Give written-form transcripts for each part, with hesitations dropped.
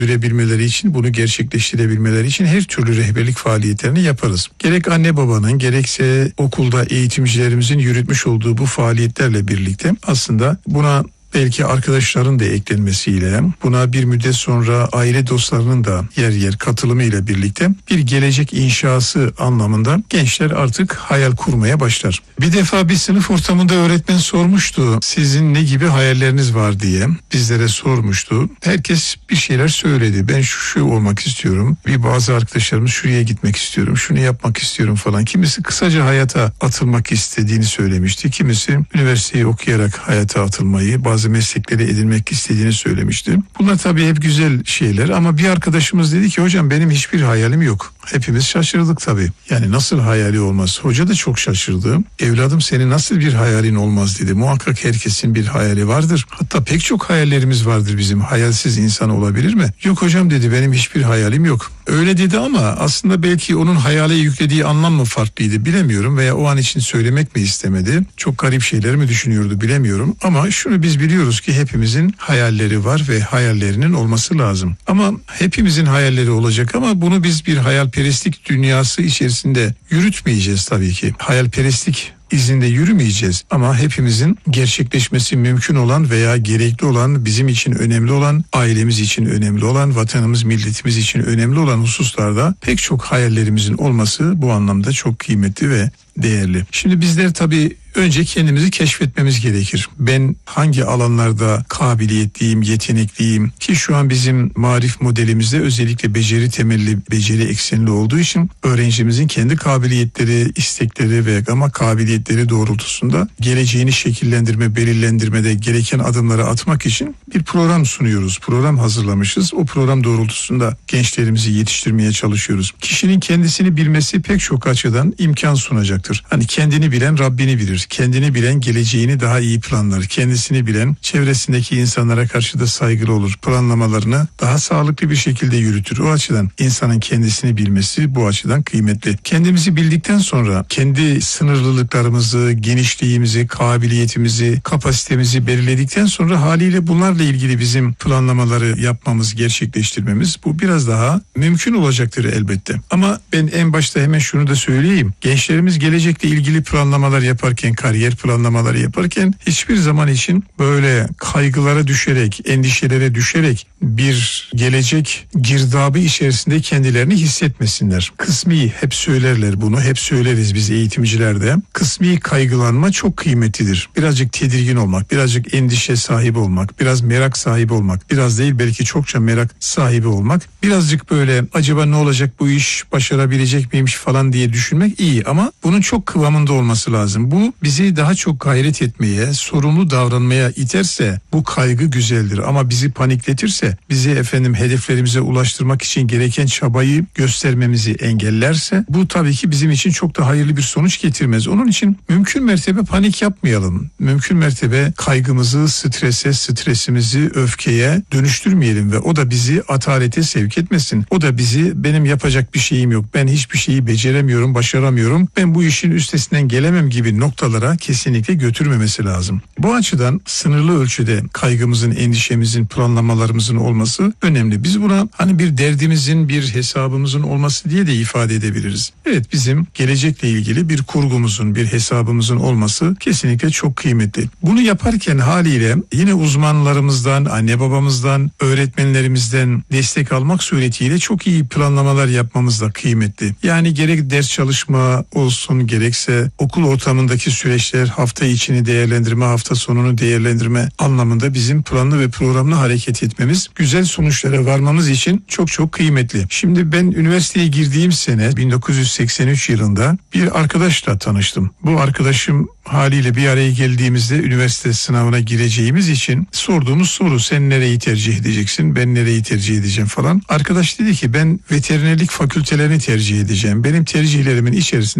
sürdürebilmeleri için, bunu gerçekleştirebilmeleri için her türlü rehberlik faaliyetlerini yaparız. Gerek anne babanın gerekse okulda eğitimcilerimizin yürütmüş olduğu bu faaliyetlerle birlikte aslında buna belki arkadaşların da eklenmesiyle, buna bir müddet sonra aile dostlarının da yer yer katılımıyla birlikte bir gelecek inşası anlamında gençler artık hayal kurmaya başlar. Bir defa bir sınıf ortamında öğretmen sormuştu, sizin ne gibi hayalleriniz var diye bizlere sormuştu. Herkes bir şeyler söyledi. Ben şu olmak istiyorum, bazı arkadaşlarımız şuraya gitmek istiyorum, şunu yapmak istiyorum falan. Kimisi kısaca hayata atılmak istediğini söylemişti. Kimisi üniversiteyi okuyarak hayata atılmayı, bazı meslekleri edinmek istediğini söylemişti. Bunlar tabii hep güzel şeyler ama bir arkadaşımız dedi ki hocam benim hiçbir hayalim yok. Hepimiz şaşırdık tabii. Yani nasıl hayali olmaz? Hoca da çok şaşırdı. Evladım senin nasıl bir hayalin olmaz dedi. Muhakkak herkesin bir hayali vardır. Hatta pek çok hayallerimiz vardır bizim. Hayalsiz insan olabilir mi? Yok hocam dedi, benim hiçbir hayalim yok. Öyle dedi ama aslında belki onun hayale yüklediği anlam mı farklıydı bilemiyorum veya o an için söylemek mi istemedi? Çok garip şeyler mi düşünüyordu bilemiyorum ama şunu biz biliyoruz ki hepimizin hayalleri var ve hayallerinin olması lazım. Ama hepimizin hayalleri olacak ama bunu biz bir hayalperestlik dünyası içerisinde yürütmeyeceğiz tabii ki. Hayalperestlik izinde yürümeyeceğiz ama hepimizin gerçekleşmesi mümkün olan veya gerekli olan, bizim için önemli olan, ailemiz için önemli olan, vatanımız, milletimiz için önemli olan hususlarda pek çok hayallerimizin olması bu anlamda çok kıymetli ve değerli. Şimdi bizler tabii önce kendimizi keşfetmemiz gerekir. Ben hangi alanlarda kabiliyetliyim, yetenekliyim ki şu an bizim marif modelimizde özellikle beceri temelli, beceri eksenli olduğu için öğrencimizin kendi kabiliyetleri, istekleri ve kabiliyetleri doğrultusunda geleceğini şekillendirme, belirlendirmede gereken adımları atmak için bir program sunuyoruz. Program hazırlamışız. O program doğrultusunda gençlerimizi yetiştirmeye çalışıyoruz. Kişinin kendisini bilmesi pek çok açıdan imkan sunacaktır. Hani kendini bilen Rabbini bilir. Kendini bilen geleceğini daha iyi planlar. Kendisini bilen çevresindeki insanlara karşı da saygılı olur. Planlamalarını daha sağlıklı bir şekilde yürütür. O açıdan insanın kendisini bilmesi bu açıdan kıymetli. Kendimizi bildikten sonra kendi sınırlılıklarımızı, genişliğimizi, kabiliyetimizi, kapasitemizi belirledikten sonra haliyle bunlarla ilgili bizim planlamaları yapmamız, gerçekleştirmemiz bu biraz daha mümkün olacaktır elbette. Ama ben en başta hemen şunu da söyleyeyim. Gençlerimiz gelecekle ilgili planlamalar yaparken, kariyer planlamaları yaparken hiçbir zaman için böyle kaygılara düşerek, endişelere düşerek bir gelecek girdabı içerisinde kendilerini hissetmesinler. Kısmi, hep söylerler bunu, hep söyleriz biz eğitimcilerde. Kısmi kaygılanma çok kıymetlidir. Birazcık tedirgin olmak, birazcık endişe sahibi olmak, biraz merak sahibi olmak, biraz değil belki çokça merak sahibi olmak, birazcık böyle acaba ne olacak, bu iş başarabilecek miymiş falan diye düşünmek iyi ama bunun çok kıvamında olması lazım. Bu bizi daha çok gayret etmeye, sorumlu davranmaya iterse bu kaygı güzeldir ama bizi panikletirse, bizi hedeflerimize ulaştırmak için gereken çabayı göstermemizi engellerse bu tabii ki bizim için çok da hayırlı bir sonuç getirmez. Onun için mümkün mertebe panik yapmayalım. Mümkün mertebe kaygımızı strese, stresimizi öfkeye dönüştürmeyelim ve o da bizi atalete sevk etmesin. O da bizi benim yapacak bir şeyim yok, ben hiçbir şeyi beceremiyorum, başaramıyorum, ben bu işin üstesinden gelemem gibi noktalara kesinlikle götürmemesi lazım. Bu açıdan sınırlı ölçüde kaygımızın, endişemizin, planlamalarımızın olması önemli. Biz buna hani bir derdimizin, bir hesabımızın olması diye de ifade edebiliriz. Evet, bizim gelecekle ilgili bir kurgumuzun, bir hesabımızın olması kesinlikle çok kıymetli. Bunu yaparken haliyle yine uzmanlarımızdan, anne babamızdan, öğretmenlerimizden destek almak suretiyle çok iyi planlamalar yapmamız da kıymetli. Yani gerek ders çalışma olsun, gerekse okul ortamındaki süreçler, hafta içini değerlendirme, hafta sonunu değerlendirme anlamında bizim planlı ve programlı hareket etmemiz, güzel sonuçlara varmamız için çok çok kıymetli. Şimdi ben üniversiteye girdiğim sene 1983 yılında bir arkadaşla tanıştım. Bu arkadaşım haliyle bir araya geldiğimizde üniversite sınavına gireceğimiz için sorduğumuz soru, sen nereyi tercih edeceksin, ben nereyi tercih edeceğim falan. Arkadaş dedi ki ben veterinerlik fakültelerini tercih edeceğim. Benim tercihlerimin içerisinde sadece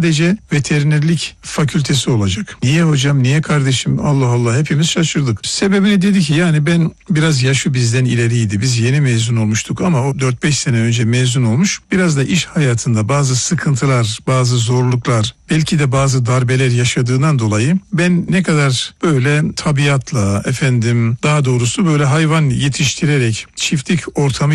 sadece veterinerlik fakültesi olacak. Niye hocam, niye kardeşim, Allah Allah, hepimiz şaşırdık. Sebebini dedi ki yani ben biraz yaşı bizden ileriydi. Biz yeni mezun olmuştuk ama o 4-5 sene önce mezun olmuş. Biraz da iş hayatında bazı sıkıntılar, bazı zorluklar, belki de bazı darbeler yaşadığından dolayı ben ne kadar böyle tabiatla, daha doğrusu böyle hayvan yetiştirerek çiftlik ortamı